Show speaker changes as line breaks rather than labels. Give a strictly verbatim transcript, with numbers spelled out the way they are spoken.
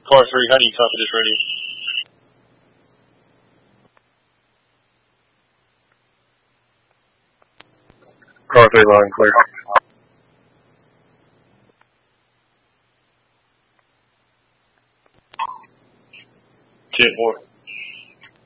Car three, how do you copy this radio?
Car three line clear.
ten four.